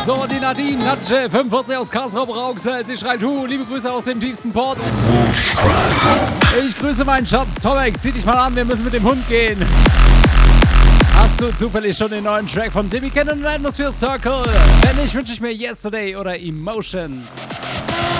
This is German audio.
So, die Nadine, Natsche, 45 aus Karlsruhe Brauxel. Sie schreit liebe Grüße aus dem tiefsten Port. Ich grüße meinen Schatz, Tomek, zieh dich mal an, wir müssen mit dem Hund gehen. Hast du zufällig schon den neuen Track von Timmy Cannon und Atmosphere Circle? Wenn nicht, wünsche ich mir Yesterday oder Emotions.